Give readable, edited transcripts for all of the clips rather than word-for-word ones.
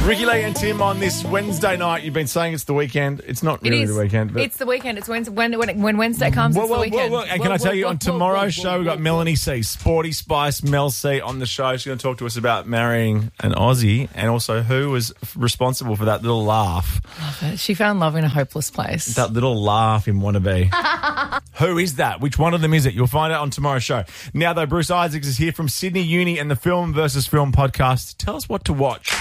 Ricky Lee and Tim on this Wednesday night. You've been saying it's the weekend. It's not really the weekend. But It's the weekend. It's when Wednesday comes, it's the weekend. And can I tell you, on tomorrow's show, we've got Melanie C, Sporty Spice Mel C on the show. She's going to talk to us about marrying an Aussie and also who was responsible for that little laugh. Love it. She found love in a hopeless place. That little laugh in Wannabe. Who is that? Which one of them is it? You'll find out on tomorrow's show. Now, though, Bruce Isaacs is here from Sydney Uni and the Film versus Film podcast. Tell us what to watch.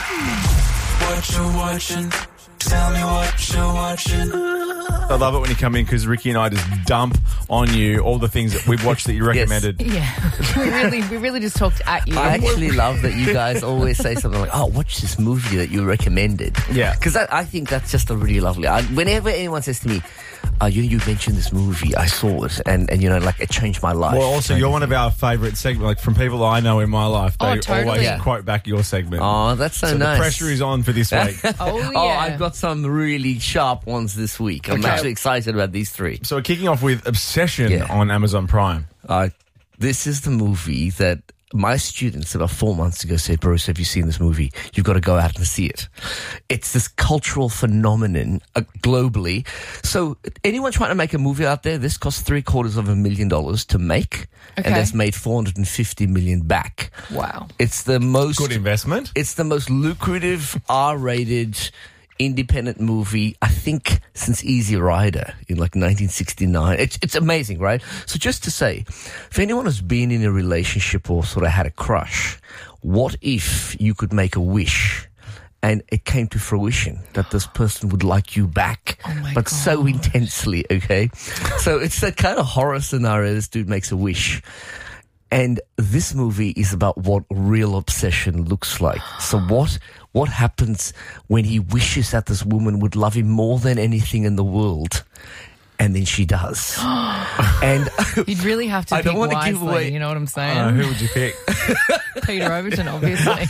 What you watching? Tell me what you're watching. I love it when you come in because Ricky and I just dump on you all the things that we've watched that you recommended. Yeah, we really just talked at you. I actually love that you guys always say something like, "Oh, watch this movie that you recommended." Yeah, because I think that's just a really lovely. Whenever anyone says to me, you mentioned this movie, I saw it, and like it changed my life. Well, also you're one of our favourite segments. Like from people I know in my life, they always quote back your segment. Oh, that's so nice. The pressure is on for this week. Oh, I've got some really sharp ones this week. I'm actually excited about these three. So we're kicking off with Obsession on Amazon Prime. This is the movie that my students about 4 months ago said, "Bruce, have you seen this movie? You've got to go out and see it." It's this cultural phenomenon globally. So anyone trying to make a movie out there, this cost $750,000 to make, and that's made $450 million back. Wow. It's the most... Good investment. It's the most lucrative R-rated independent movie, I think, since Easy Rider in like 1969. It's amazing, right? So just to say, if anyone has been in a relationship or sort of had a crush, what if you could make a wish and it came to fruition that this person would like you back, but so intensely, okay? So it's that kind of horror scenario. This dude makes a wish. And this movie is about what real obsession looks like. So what happens when he wishes that this woman would love him more than anything in the world, and then she does? And you'd really have to pick wisely, you know what I'm saying? Who would you pick? Peter Overton, obviously.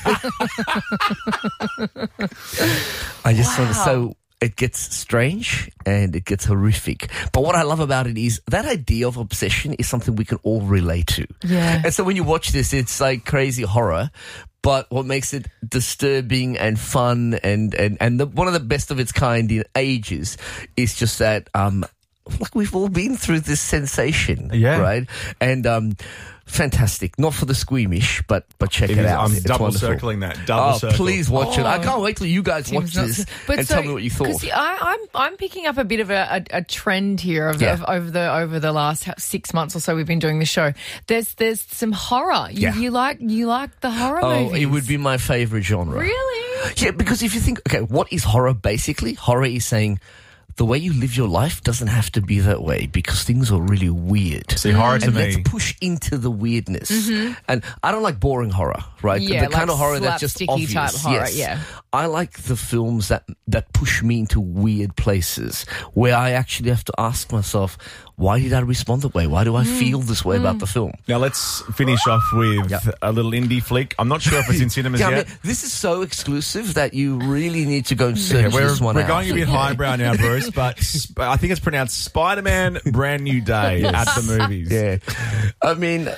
I just sort of so... It gets strange and it gets horrific. But what I love about it is that idea of obsession is something we can all relate to. Yeah. And so when you watch this, it's like crazy horror. But what makes it disturbing and fun and one of the best of its kind in ages is just that, like we've all been through this sensation. Yeah. Right? And, fantastic. Not for the squeamish, but check it out. I'm it's double wonderful. circling that. Double circle. Please watch it. I can't wait till you guys watch this and tell me what you thought. I'm picking up a bit of a trend here over the last 6 months or so we've been doing the show. There's some horror. You like the horror movies? It would be my favorite genre. Really? Yeah, because if you think, okay, what is horror basically? Horror is saying the way you live your life doesn't have to be that way because things are really weird. See, horror to me... let's push into the weirdness. Mm-hmm. And I don't like boring horror, right? Yeah, the kind of horror that's just obvious. Type horror, yes. I like the films that push me into weird places where I actually have to ask myself, why did I respond that way? Why do I feel this way about the film? Now, let's finish off with a little indie flick. I'm not sure if it's in cinemas yet. I mean, this is so exclusive that you really need to go and search this one out. We're going a bit highbrow now, Bruce, but I think it's pronounced Spider-Man Brand New Day at the movies. Yeah. I mean,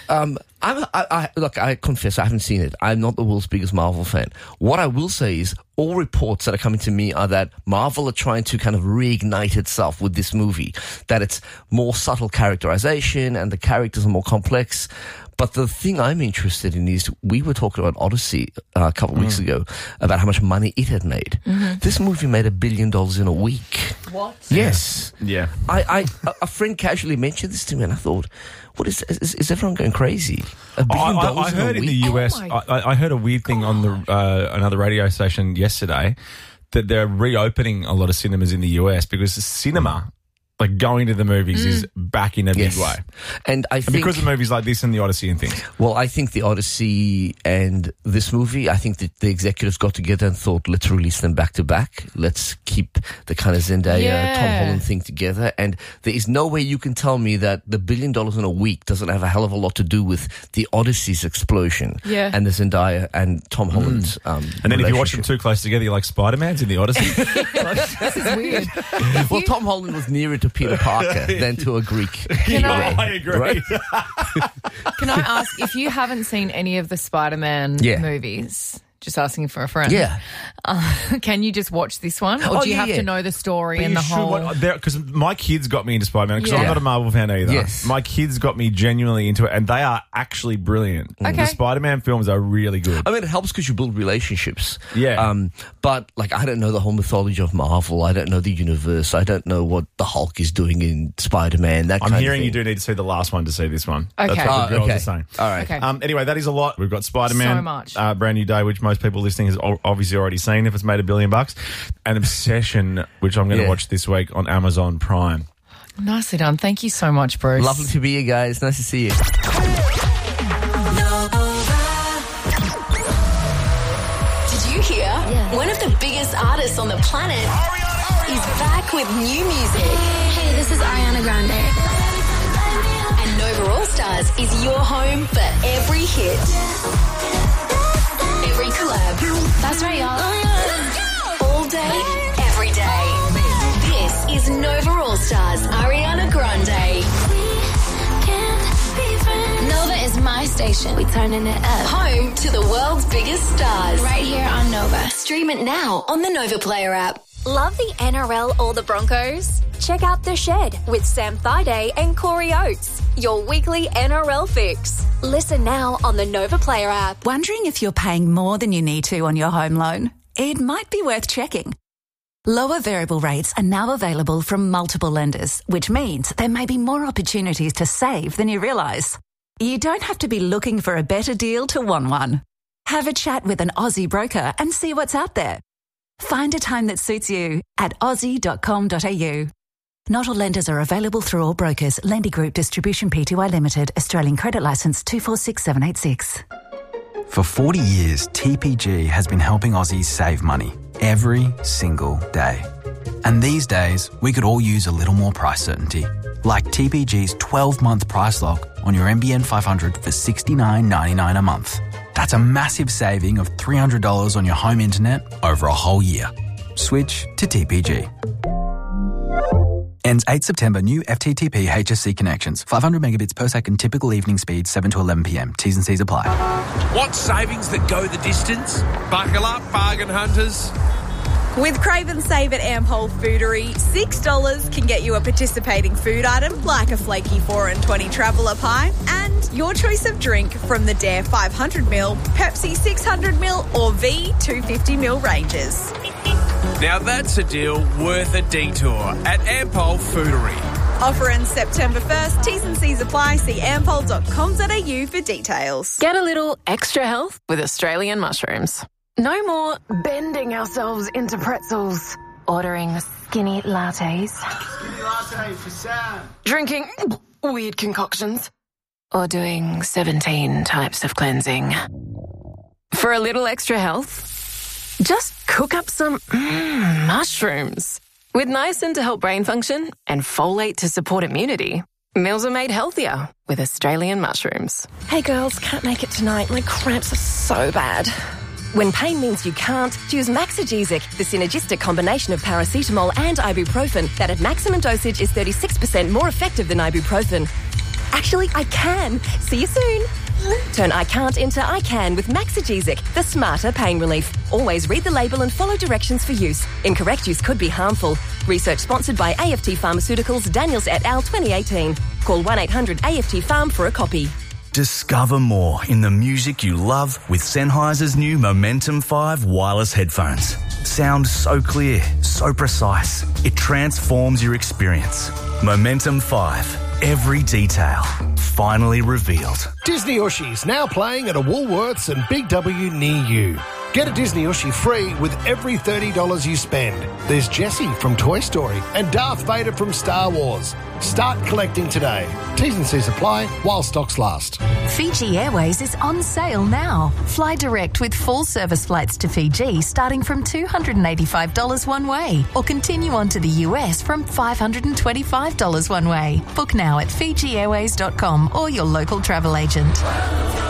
look, I confess I haven't seen it. I'm not the world's biggest Marvel fan. What I will say is all reports that are coming to me are that Marvel are trying to kind of reignite itself with this movie, that it's more subtle characterization and the characters are more complex. But the thing I'm interested in is we were talking about Odyssey a couple of weeks ago about how much money it had made. Mm-hmm. This movie made $1 billion in a week. What? Yes. Yeah. A friend casually mentioned this to me and I thought, what is everyone going crazy? $1 billion I heard in the US, I heard a weird thing on another radio station yesterday that they're reopening a lot of cinemas in the US because the cinema, like going to the movies, is back in a big way. And I think because of movies like this and the Odyssey and things. Well, I think the Odyssey and this movie, I think that the executives got together and thought, let's release them back to back. Let's keep the kind of Zendaya, Tom Holland thing together. And there is no way you can tell me that the $1 billion in a week doesn't have a hell of a lot to do with the Odyssey's explosion and the Zendaya and Tom Holland. And then if you watch them too close together, you're like Spider-Man's in the Odyssey. This is weird. Well, Tom Holland was nearer to Peter Parker than to a Greek. I agree. Right? Can I ask, if you haven't seen any of the Spider-Man movies, just asking for a friend. Yeah. Can you just watch this one? Or do you have to know the story and the whole... Because my kids got me into Spider-Man, because I'm not a Marvel fan either. Yes. My kids got me genuinely into it, and they are actually brilliant. Okay. The Spider-Man films are really good. I mean, it helps because you build relationships. Yeah. But, like, I don't know the whole mythology of Marvel. I don't know the universe. I don't know what the Hulk is doing in Spider-Man, that kind of thing. I'm hearing you do need to see the last one to see this one. Okay. That's what the girls are saying. All right. Okay. Anyway, that is a lot. We've got Spider-Man. So much. Brand New Day, which most people listening has obviously already seen if it's made $1 billion. And Obsession, which I'm going to watch this week on Amazon Prime. Nicely done. Thank you so much, Bruce. Lovely to be here, guys. Nice to see you. Hear? Yeah. One of the biggest artists on the planet is back with new music. Hey, this is Ariana Grande. And Nova All Stars is your home for every hit, every collab. That's right, y'all. All day, every day. This is Nova All Stars, Ariana Grande. Nova is my station. We turning it up. Home to the world's biggest stars. Right here on Nova. Stream it now on the Nova Player app. Love the NRL or the Broncos? Check out The Shed with Sam Thaiday and Corey Oates, your weekly NRL fix. Listen now on the Nova Player app. Wondering if you're paying more than you need to on your home loan? It might be worth checking. Lower variable rates are now available from multiple lenders, which means there may be more opportunities to save than you realise. You don't have to be looking for a better deal to want one. Have a chat with an Aussie broker and see what's out there. Find a time that suits you at aussie.com.au. Not all lenders are available through all brokers. Lendy Group Distribution Pty Limited, Australian Credit Licence 246786. For 40 years, TPG has been helping Aussies save money every single day. And these days, we could all use a little more price certainty. Like TPG's 12-month price lock on your NBN 500 for $69.99 a month. That's a massive saving of $300 on your home internet over a whole year. Switch to TPG. Ends 8 September. New FTTP HSC connections. 500 megabits per second. Typical evening speed 7 to 11 p.m. T's and C's apply. Want savings that go the distance? Buckle up, bargain hunters. With Crave and Save at Ampol Foodery, $6 can get you a participating food item like a flaky 4 and 20 Traveller pie and your choice of drink from the Dare 500ml, Pepsi 600ml or V 250ml ranges. Now that's a deal worth a detour at Ampol Foodery. Offer ends September 1st. T's and C's apply. See ampol.com.au for details. Get a little extra health with Australian mushrooms. No more bending ourselves into pretzels, ordering skinny lattes, Skinny latte for Sam. drinking weird concoctions, or doing 17 types of cleansing. For a little extra health, just cook up some mushrooms. With niacin to help brain function and folate to support immunity, meals are made healthier with Australian mushrooms. Hey girls, can't make it tonight. My cramps are so bad. When pain means you can't, choose Maxigesic, the synergistic combination of paracetamol and ibuprofen that at maximum dosage is 36% more effective than ibuprofen. Actually, I can. See you soon. Turn I can't into I can with Maxigesic, the smarter pain relief. Always read the label and follow directions for use. Incorrect use could be harmful. Research sponsored by AFT Pharmaceuticals, Daniels et al. 2018. Call 1-800-AFT-PHARM for a copy. Discover more in the music you love with Sennheiser's new Momentum 5 wireless headphones. Sound so clear, so precise. It transforms your experience. Momentum 5. Every detail finally revealed. Disney Ushi's now playing at a Woolworths and Big W near you. Get a Disney Ushi free with every $30 you spend. There's Jessie from Toy Story and Darth Vader from Star Wars. Start collecting today. T's and C's apply while stocks last. Fiji Airways is on sale now. Fly direct with full service flights to Fiji starting from $285 one way, or continue on to the US from $525 one way. Book now at FijiAirways.com or your local travel agent.